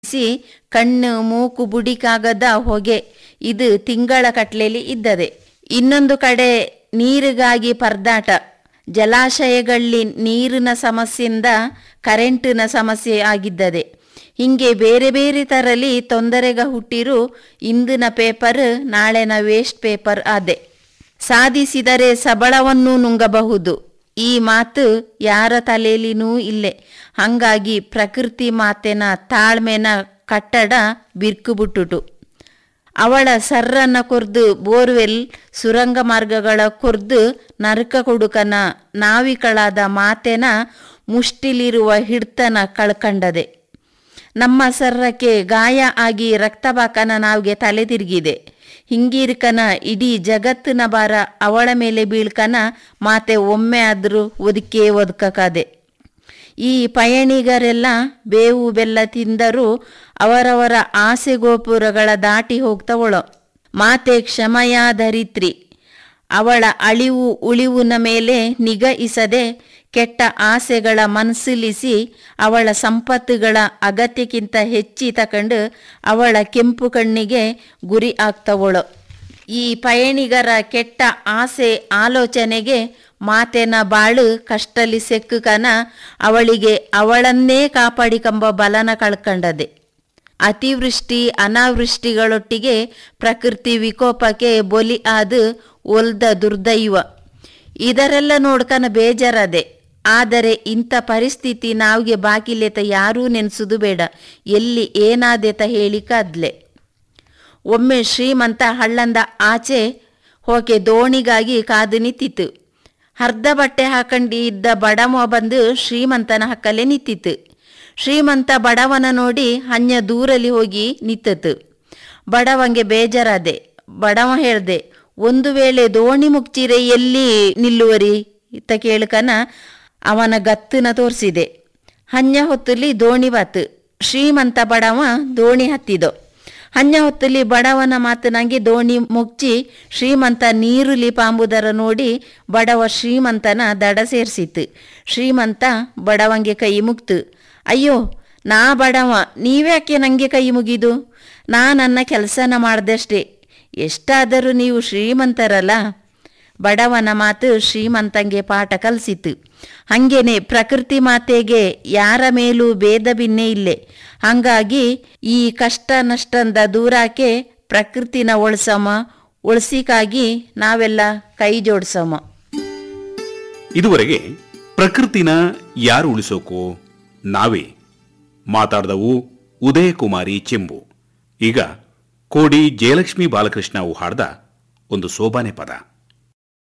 ಕಣ್ಣು ಮೂಕು ಬುಡಿಕಾಗದ ಹೊಗೆ ಇದು ತಿಂಗಳ ಕಟ್ಲೆಯಲ್ಲಿ ಇದ್ದದೆ. ಇನ್ನೊಂದು ಕಡೆ ನೀರಿಗಾಗಿ ಪರದಾಟ. ಜಲಾಶಯಗಳಲ್ಲಿ ನೀರಿನ ಸಮಸ್ಯೆಯಿಂದ ಕರೆಂಟಿನ ಸಮಸ್ಯೆ ಆಗಿದ್ದದೆ. ಹಿಂಗೆ ಬೇರೆ ಬೇರೆ ತರಲಿ ತೊಂದರೆಗ ಹುಟ್ಟಿರು ಇಂದಿನ ಪೇಪರ್ ನಾಳೆನ ವೇಸ್ಟ್ ಪೇಪರ್ ಆದೆ. ಸಾಧಿಸಿದರೆ ಸಬಳವನ್ನು ನುಂಗಬಹುದು, ಈ ಮಾತು ಯಾರ ತಲೆಯಲ್ಲಿನೂ ಇಲ್ಲೇ. ಹಾಗಾಗಿ ಪ್ರಕೃತಿ ಮಾತೆನ ತಾಳ್ಮೆನ ಕಟ್ಟಡ ಬಿರ್ಕುಬಿಟ್ಟುಟು. ಅವಳ ಸರ್ರನ್ನ ಕೊರ್ದು ಬೋರ್ವೆಲ್ ಸುರಂಗ ಮಾರ್ಗಗಳ ಕೊರ್ದು ನರಕ ಕೊಡುಕನ ನಾವಿಕಳಾದ ಮಾತೆನ ಮುಷ್ಟಿಲಿರುವ ಹಿಡ್ತನ ಕಳ್ಕಂಡದೆ. ನಮ್ಮ ಸರ್ರಕ್ಕೆ ಗಾಯ ಆಗಿ ರಕ್ತಬಾಕನ ನಾವ್ಗೆ ತಲೆ ತಿರುಗಿದೆ. ಹಿಂಗಿರ್ಕನ ಇಡೀ ಜಗತ್ತಿನ ಭಾರ ಅವಳ ಮೇಲೆ ಬೀಳ್ಕನ ಮಾತೆ ಒಮ್ಮೆ ಆದರೂ ಒದಕದೆ. ಈ ಪಯಣಿಗರೆಲ್ಲ ಬೇವು ಬೆಲ್ಲ ತಿಂದರೂ ಅವರವರ ಆಸೆ ಗೋಪುರಗಳ ದಾಟಿ ಹೋಗ್ತವಳೋ. ಮಾತೆ ಕ್ಷಮಯಾಧರಿತ್ರಿ. ಅವಳ ಅಳಿವು ಉಳಿವಿನ ಮೇಲೆ ನಿಗಹಿಸದೆ ಕೆಟ್ಟ ಆಸೆಗಳ ಮನಸ್ಸಿಲಿಸಿ ಅವಳ ಸಂಪತ್ತುಗಳ ಅಗತ್ಯಕ್ಕಿಂತ ಹೆಚ್ಚಿ ತಕೊಂಡು ಅವಳ ಕೆಂಪು ಕಣ್ಣಿಗೆ ಗುರಿ ಆಗ್ತವಳೋ. ಈ ಪಯಣಿಗರ ಕೆಟ್ಟ ಆಸೆ ಆಲೋಚನೆಗೆ ಮಾತೆನ ಬಾಳು ಕಷ್ಟಲಿ ಸೆಕ್ಕುಕನ ಅವಳಿಗೆ ಅವಳನ್ನೇ ಕಾಪಾಡಿಕೊಂಬ ಬಲನ ಕಳ್ಕಂಡದೆ. ಅತಿವೃಷ್ಟಿ ಅನಾವೃಷ್ಟಿಗಳೊಟ್ಟಿಗೆ ಪ್ರಕೃತಿ ವಿಕೋಪಕ್ಕೆ ಬಲಿ ಆದ ಒಲ್ದ ದುರ್ದೈವ. ಇದರೆಲ್ಲ ನೋಡ್ಕನ ಬೇಜಾರದೆ. ಆದರೆ ಇಂಥ ಪರಿಸ್ಥಿತಿ ನಾವ್ಗೆ ಬಾಕಿಲೆತ ಯಾರೂ ನೆನೆಸುದು ಬೇಡ. ಎಲ್ಲಿ ಏನಾದೆತ ಹೇಳಿಕಾದ್ಲೆ. ಒಮ್ಮೆ ಶ್ರೀಮಂತ ಹಳ್ಳಂದ ಆಚೆ ಹೋಕೆ ದೋಣಿಗಾಗಿ ಕಾದು ನಿಂತಿತ್ತು. ಅರ್ಧ ಬಟ್ಟೆ ಹಾಕಂಡಿ ಇದ್ದ ಬಡವ ಬಂದು ಶ್ರೀಮಂತನ ಹಕ್ಕಲೆ ನಿಂತಿತ್ತು. ಶ್ರೀಮಂತ ಬಡವನ ನೋಡಿ ಹನ್ಯ ದೂರಲ್ಲಿ ಹೋಗಿ ನಿಂತತು. ಬಡವಂಗೆ ಬೇಜಾರಾದೆ. ಬಡವ ಹೇಳ್ದೆ, ಒಂದು ವೇಳೆ ದೋಣಿ ಮುಗ್ಚಿರೆ ಎಲ್ಲಿ ನಿಲ್ಲುವರಿ ಇತ್ತ ಕೇಳ್ಕನ ಅವನ ಗತ್ತನ ತೋರಿಸಿದೆ. ಹನ್ಯ ಹೊತ್ತಲ್ಲಿ ದೋಣಿ ಬಾತು. ಶ್ರೀಮಂತ ಬಡವ ದೋಣಿ ಹತ್ತಿದೋ. ಹನ್ಯ ಹೊತ್ತಲ್ಲಿ ಬಡವನ ಮಾತನಾಗಿ ದೋಣಿ ಮುಚ್ಚಿ ಶ್ರೀಮಂತ ನೀರುಲಿ ಪಾಂಬುದರ ನೋಡಿ ಬಡವ ಶ್ರೀಮಂತನ ದಡ ಸೇರಿಸಿತ್ತು. ಶ್ರೀಮಂತ ಬಡವಂಗೆ ಕೈ ಮುಗ್ತು. ಅಯ್ಯೋ, ನಾ ಬಡವ, ನೀವ್ಯಾಕೆ ನನಗೆ ಕೈ ಮುಗಿದು? ನನ್ನ ಕೆಲಸನ ಮಾಡ್ದಷ್ಟೇ, ಎಷ್ಟಾದರೂ ನೀವು ಶ್ರೀಮಂತರಲ್ಲ. ಬಡವನ ಮಾತು ಶ್ರೀಮಂತಂಗೆ ಪಾಠ ಕಲಿಸಿತು. ಹಂಗೇನೆ ಪ್ರಕೃತಿ ಮಾತೆಗೆ ಯಾರ ಮೇಲೂ ಭೇದ ಭಿನ್ನೆ ಇಲ್ಲೇ. ಹಂಗಾಗಿ ಈ ಕಷ್ಟ ನಷ್ಟಂದ ದೂರಕ್ಕೆ ಪ್ರಕೃತಿನ ಉಳಿಸಮ, ಉಳಿಸಿಕಾಗಿ ನಾವೆಲ್ಲ ಕೈ ಜೋಡಿಸಮ. ಇದುವರೆಗೆ ಪ್ರಕೃತಿನ ಯಾರು ಉಳಿಸೋಕು ನಾವೇ ಮಾತಾಡ್ದವು ಉದಯಕುಮಾರಿ ಚೆಂಬು. ಈಗ ಕೋಡಿ ಜಯಲಕ್ಷ್ಮಿ ಬಾಲಕೃಷ್ಣ ಹಾಡ್ದ ಒಂದು ಸೋಬಾನೆ ಪದ.